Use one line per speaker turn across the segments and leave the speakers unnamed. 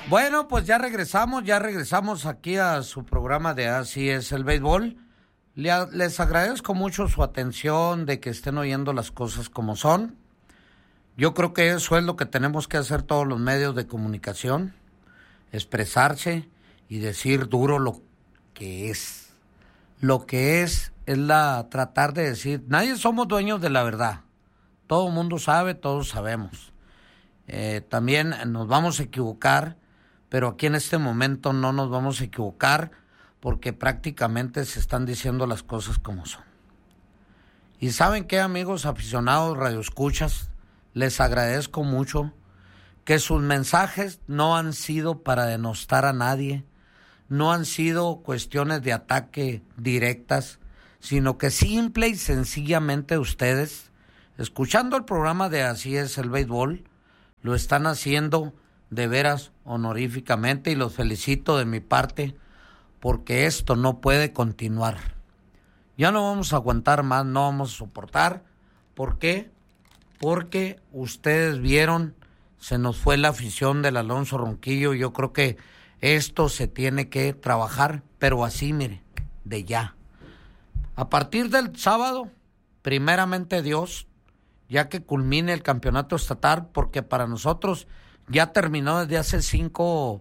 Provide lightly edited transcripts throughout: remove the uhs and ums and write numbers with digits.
Bueno, pues ya regresamos aquí a su programa de Así es el Béisbol. Les agradezco mucho su atención, de que estén oyendo las cosas como son. Yo creo que eso es lo que tenemos que hacer todos los medios de comunicación, expresarse y decir duro lo que es. Lo que es tratar de decir, nadie somos dueños de la verdad. Todo el mundo sabe, todos sabemos. También nos vamos a equivocar, pero aquí en este momento no nos vamos a equivocar porque prácticamente se están diciendo las cosas como son. Y ¿saben qué, amigos aficionados, radioescuchas? Les agradezco mucho que sus mensajes no han sido para denostar a nadie, no han sido cuestiones de ataque directas, sino que simple y sencillamente ustedes, escuchando el programa de Así es el Béisbol, lo están haciendo de veras honoríficamente y los felicito de mi parte porque esto no puede continuar. Ya no vamos a aguantar más, no vamos a soportar. ¿Por qué? Porque ustedes vieron, se nos fue la afición del Alonso Ronquillo. Yo creo que esto se tiene que trabajar, pero así, mire, de ya. A partir del sábado, primeramente Dios, ya que culmine el campeonato estatal, porque para nosotros ya terminó desde hace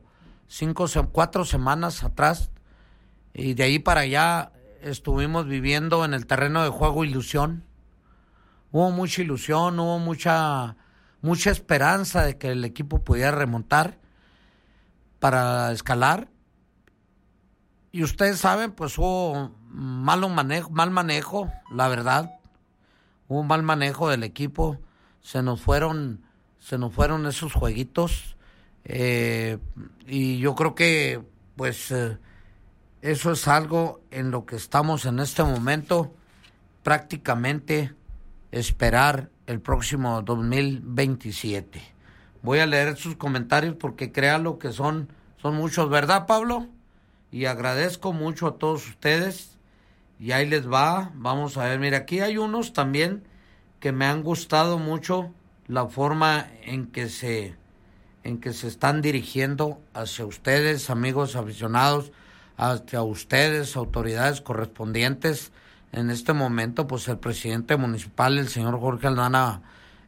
4 semanas atrás, y de ahí para allá estuvimos viviendo en el terreno de juego ilusión. Hubo mucha ilusión, hubo mucha esperanza de que el equipo pudiera remontar para escalar. Y ustedes saben, pues hubo mal manejo, la verdad. Hubo un mal manejo del equipo. Se nos fueron esos jueguitos. Y yo creo que, pues, eso es algo en lo que estamos en este momento, prácticamente esperar el próximo 2027. Voy a leer sus comentarios porque créanlo que son muchos, ¿verdad, Pablo? Y agradezco mucho a todos ustedes. Y ahí les va, vamos a ver, mira, aquí hay unos también que me han gustado mucho la forma en que se están dirigiendo hacia ustedes, amigos aficionados, hacia ustedes, autoridades correspondientes. En este momento, pues el presidente municipal, el señor Jorge Aldana,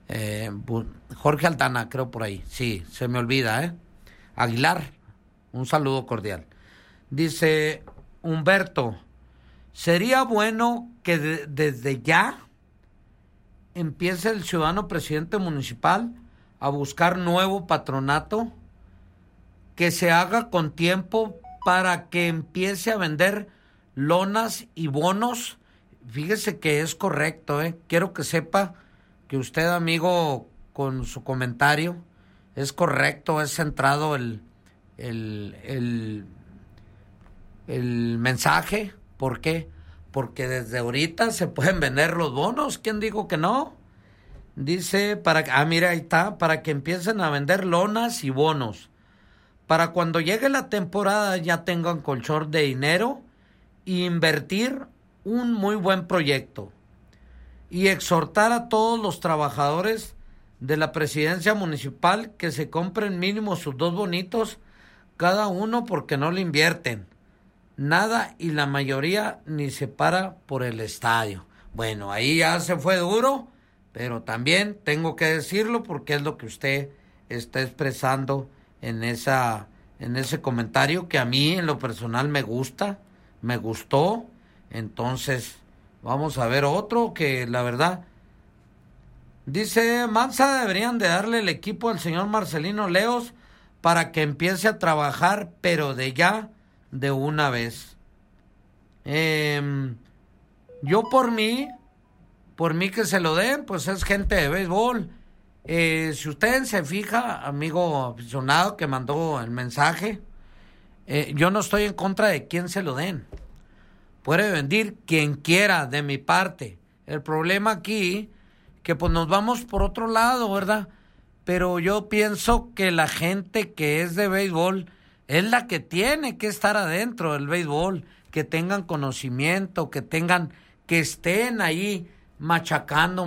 creo por ahí, sí, se me olvida, Aguilar, un saludo cordial. Dice Humberto, sería bueno que desde ya empiece el ciudadano presidente municipal a buscar nuevo patronato, que se haga con tiempo para que empiece a vender lonas y bonos. Fíjese que es correcto, quiero que sepa que usted, amigo, con su comentario, es correcto, es centrado el mensaje. ¿Por qué? Porque desde ahorita se pueden vender los bonos. ¿Quién dijo que no? Dice, mira, ahí está, para que empiecen a vender lonas y bonos. Para cuando llegue la temporada ya tengan colchón de dinero e invertir un muy buen proyecto. Y exhortar a todos los trabajadores de la presidencia municipal que se compren mínimo sus 2 bonitos cada uno, porque no le invierten nada y la mayoría ni se para por el estadio. Bueno, ahí ya se fue duro, pero también tengo que decirlo porque es lo que usted está expresando en ese comentario, que a mí en lo personal me gustó. Entonces vamos a ver otro que la verdad dice, Mansa, deberían de darle el equipo al señor Marcelino Leos para que empiece a trabajar, pero de una vez. Yo por mí que se lo den, pues es gente de béisbol. Si usted se fija, amigo aficionado que mandó el mensaje, yo no estoy en contra de quién se lo den. Puede vender quien quiera de mi parte. El problema aquí, que pues nos vamos por otro lado, ¿verdad? Pero yo pienso que la gente que es de béisbol es la que tiene que estar adentro del béisbol, que tengan conocimiento, que estén ahí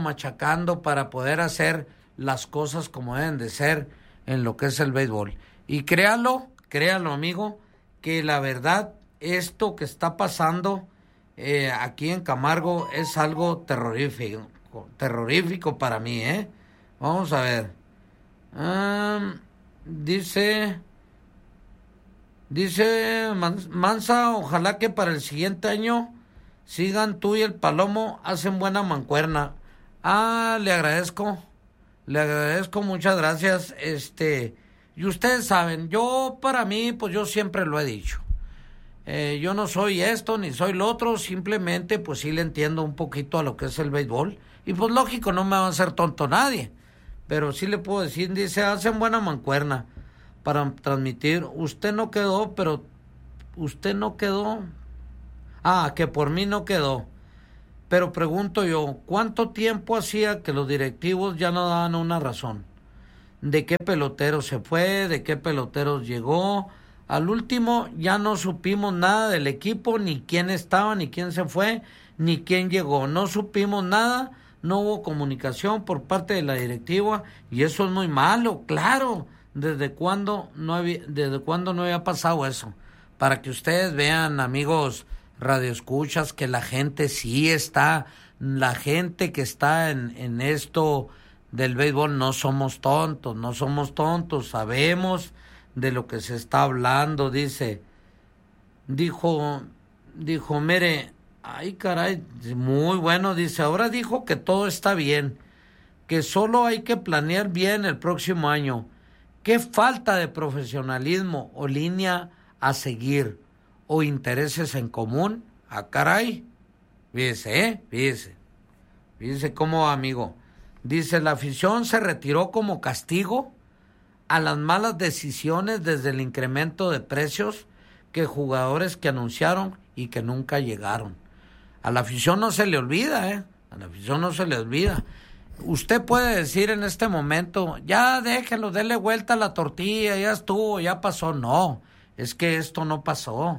machacando para poder hacer las cosas como deben de ser en lo que es el béisbol. Y créalo amigo, que la verdad, esto que está pasando aquí en Camargo es algo terrorífico para mí, ¿eh? Vamos a ver. Dice Mansa, ojalá que para el siguiente año sigan tú y el Palomo, hacen buena mancuerna. Le agradezco, muchas gracias. Y ustedes saben, yo para mí, pues yo siempre lo he dicho. Yo no soy esto ni soy lo otro, simplemente pues sí le entiendo un poquito a lo que es el béisbol. Y pues lógico, no me va a hacer tonto nadie. Pero sí le puedo decir, dice, hacen buena mancuerna para transmitir. Usted no quedó. Que por mí no quedó. Pero pregunto yo, ¿cuánto tiempo hacía que los directivos ya no daban una razón? ¿De qué pelotero se fue? ¿De qué pelotero llegó? Al último ya no supimos nada del equipo, ni quién estaba, ni quién se fue, ni quién llegó. No supimos nada, no hubo comunicación por parte de la directiva y eso es muy malo, claro. ¿Desde cuándo no había pasado eso? Para que ustedes vean, amigos radioescuchas, que la gente sí está, la gente que está en esto del béisbol no somos tontos, sabemos de lo que se está hablando. Dijo, mire, ay caray, muy bueno, dice, ahora dijo que todo está bien, que solo hay que planear bien el próximo año. Qué falta de profesionalismo o línea a seguir o intereses en común. Caray, fíjese cómo, amigo. Dice, la afición se retiró como castigo a las malas decisiones desde el incremento de precios que jugadores que anunciaron y que nunca llegaron. A la afición no se le olvida, a la afición no se le olvida. Usted puede decir en este momento, ya déjelo, dele vuelta a la tortilla, ya estuvo, ya pasó. No, es que esto no pasó.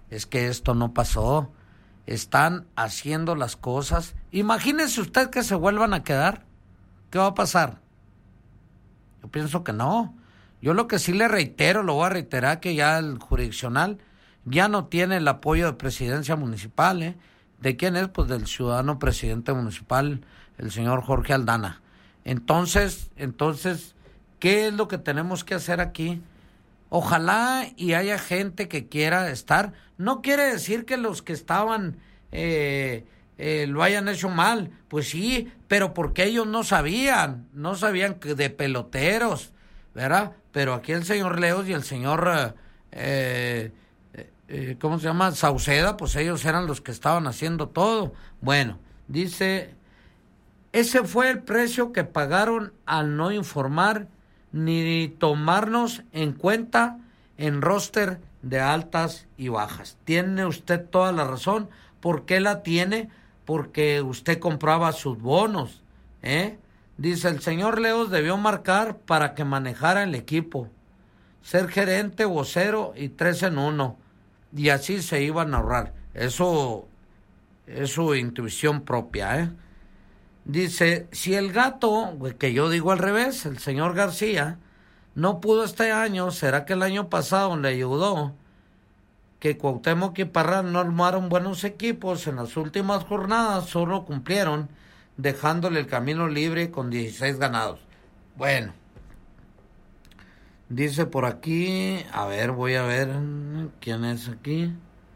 Están haciendo las cosas. Imagínese usted que se vuelvan a quedar. ¿Qué va a pasar? Yo pienso que no. Yo lo que sí le reitero, lo voy a reiterar, que ya el jurisdiccional ya no tiene el apoyo de presidencia municipal, ¿De quién es? Pues del ciudadano presidente municipal, el señor Jorge Aldana. Entonces, ¿qué es lo que tenemos que hacer aquí? Ojalá y haya gente que quiera estar. No quiere decir que los que estaban lo hayan hecho mal. Pues sí, pero porque ellos no sabían que de peloteros, ¿verdad? Pero aquí el señor Leos y el señor ¿cómo se llama? Sauceda, pues ellos eran los que estaban haciendo todo. Bueno, dice, ese fue el precio que pagaron al no informar ni tomarnos en cuenta en roster de altas y bajas. Tiene usted toda la razón. ¿Por qué la tiene? Porque usted compraba sus bonos, Dice, el señor Leos debió marcar para que manejara el equipo, ser gerente, vocero y 3 en 1, y así se iban a ahorrar. Eso es su intuición propia, Dice, si el gato, que yo digo al revés, el señor García, no pudo este año, ¿será que el año pasado le ayudó? Que Cuauhtémoc y Parral no armaron buenos equipos en las últimas jornadas, solo cumplieron, dejándole el camino libre con 16 ganados. Bueno, dice por aquí, a ver, voy a ver, ¿quién es aquí?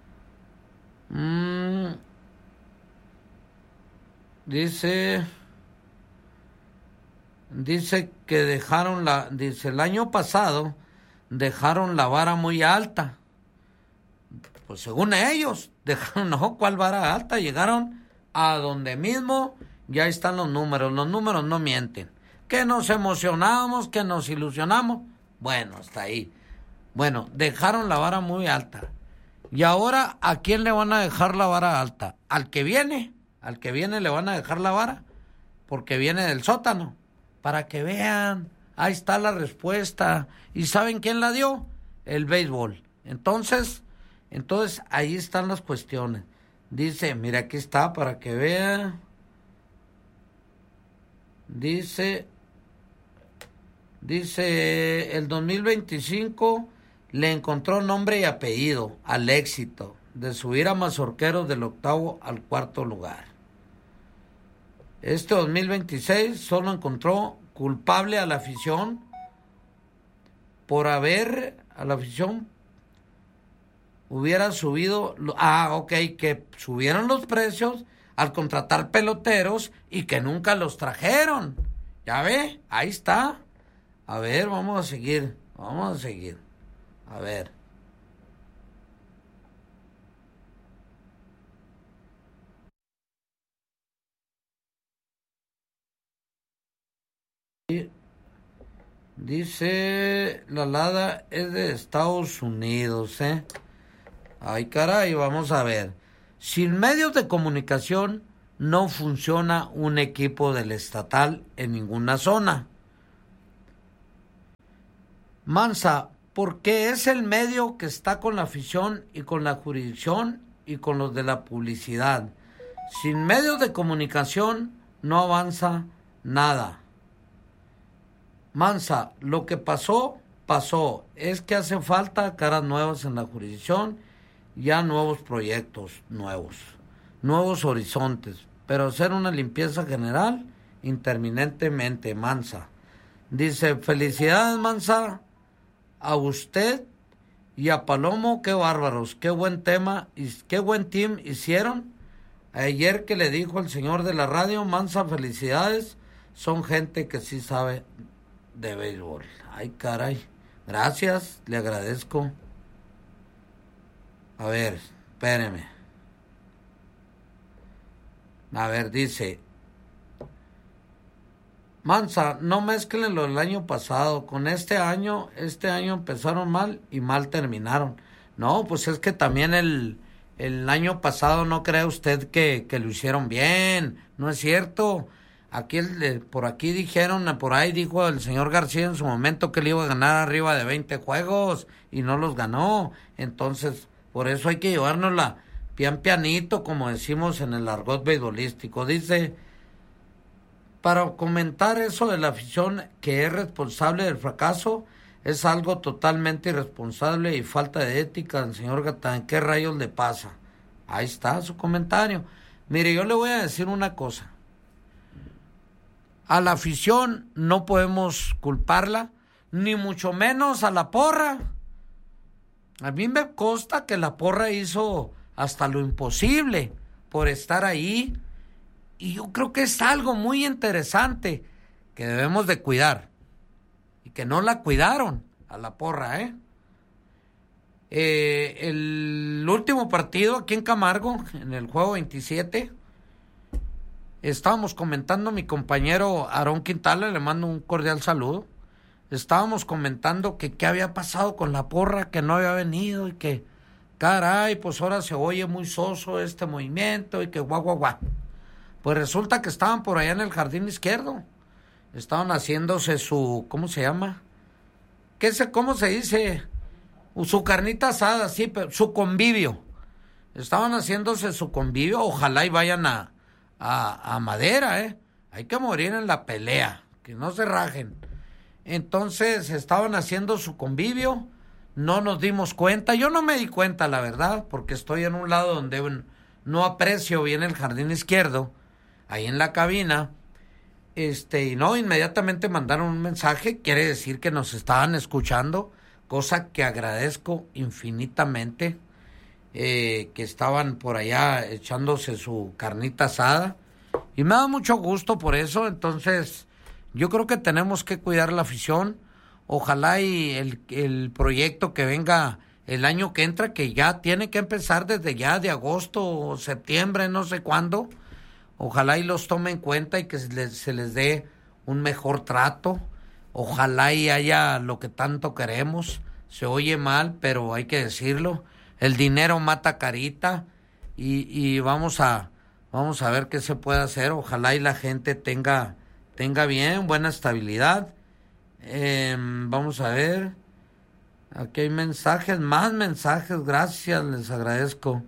Dice que dice, el año pasado dejaron la vara muy alta. Pues según ellos, dejaron, no, ¿cuál vara alta? Llegaron a donde mismo, ya están los números no mienten. Que nos emocionamos, que nos ilusionamos, bueno, hasta ahí. Bueno, dejaron la vara muy alta. Y ahora, ¿a quién le van a dejar la vara alta? Al que viene le van a dejar la vara, porque viene del sótano. Para que vean, ahí está la respuesta. ¿Y saben quién la dio? El béisbol. Entonces ahí están las cuestiones. Dice, mira, aquí está para que vean. Dice, Dice, el 2025 le encontró nombre y apellido al éxito de subir a Mazorqueros del 8º al 4º lugar. Este 2026 solo encontró culpable a la afición a la afición hubiera subido, que subieron los precios al contratar peloteros y que nunca los trajeron. Ya ve, ahí está. A ver, vamos a seguir. A ver. Dice, la Lada es de Estados Unidos, ¿eh? Ay, caray, vamos a ver. Sin medios de comunicación no funciona un equipo del estatal en ninguna zona. Mansa, porque es el medio que está con la afición y con la jurisdicción y con los de la publicidad. Sin medios de comunicación no avanza nada. Mansa, lo que pasó, pasó. Es que hace falta caras nuevas en la jurisdicción, ya nuevos proyectos, nuevos horizontes, pero hacer una limpieza general interminentemente, Mansa. Dice, felicidades, Mansa, a usted y a Palomo, qué bárbaros, qué buen tema y qué buen team hicieron. Ayer que le dijo el señor de la radio, Mansa, felicidades, son gente que sí sabe de béisbol. Ay, caray, gracias, le agradezco. A ver, espéreme. A ver, dice, Mansa, no mezclen lo del año pasado con este año empezaron mal y mal terminaron. No, pues es que también el año pasado no cree usted que lo hicieron bien, no es cierto. Por aquí dijeron, por ahí dijo el señor García en su momento que le iba a ganar arriba de 20 juegos y no los ganó. Entonces, por eso hay que llevárnosla pianito, como decimos en el argot beisbolístico. Dice, para comentar eso de la afición que es responsable del fracaso, es algo totalmente irresponsable y falta de ética al señor Gatán. ¿Qué rayos le pasa? Ahí está su comentario. Mire, yo le voy a decir una cosa. A la afición no podemos culparla, ni mucho menos a la porra. A mí me consta que la porra hizo hasta lo imposible por estar ahí. Y yo creo que es algo muy interesante que debemos de cuidar. Y que no la cuidaron a la porra, ¿eh? El último partido aquí en Camargo, en el juego 27, estábamos comentando, mi compañero Aarón Quintana, le mando un cordial saludo. Estábamos comentando que qué había pasado con la porra, que no había venido y que, caray, pues ahora se oye muy soso este movimiento y que guau. Pues resulta que estaban por allá en el jardín izquierdo. Estaban haciéndose su, ¿cómo se llama? ¿Cómo se dice? Su carnita asada, sí, pero su convivio. Estaban haciéndose su convivio, ojalá y vayan a Madera, ¿eh? Hay que morir en la pelea, que no se rajen. Entonces estaban haciendo su convivio, no nos dimos cuenta, yo no me di cuenta, la verdad, porque estoy en un lado donde no aprecio bien el jardín izquierdo, ahí en la cabina, y no, inmediatamente mandaron un mensaje, quiere decir que nos estaban escuchando, cosa que agradezco infinitamente, que estaban por allá echándose su carnita asada, y me da mucho gusto por eso. Entonces yo creo que tenemos que cuidar la afición, ojalá y el proyecto que venga el año que entra, que ya tiene que empezar desde ya de agosto o septiembre, no sé cuándo, ojalá y los tome en cuenta y que se les dé un mejor trato, ojalá y haya lo que tanto queremos. Se oye mal, pero hay que decirlo, el dinero mata carita y vamos a ver qué se puede hacer, ojalá y la gente tenga bien, buena estabilidad. Vamos a ver, aquí hay más mensajes, gracias, les agradezco.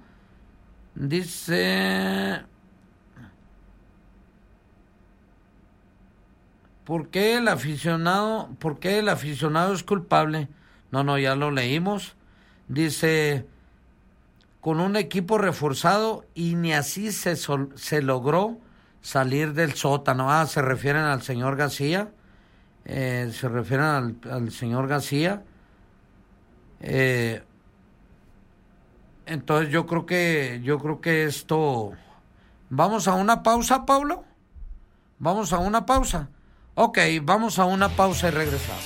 Dice, ¿Por qué el aficionado es culpable? No, ya lo leímos. Dice, con un equipo reforzado y ni así se logró salir del sótano. Se refieren al señor García. Al señor García. Entonces yo creo que esto... ¿Vamos a una pausa, Paulo? ¿Vamos a una pausa? Ok, vamos a una pausa y regresamos.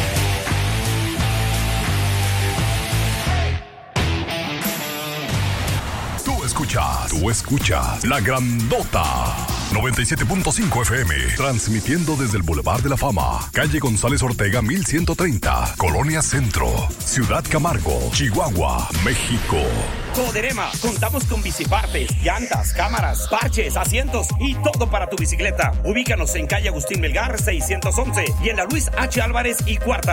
Tú escuchas La Grandota 97.5 FM, transmitiendo desde el Boulevard de la Fama, calle González Ortega 1130, Colonia Centro, Ciudad Camargo, Chihuahua, México.
Coderema, contamos con bicipartes, llantas, cámaras, parches, asientos y todo para tu bicicleta. Ubícanos en calle Agustín Melgar 611 y en la Luis H. Álvarez y Cuarta.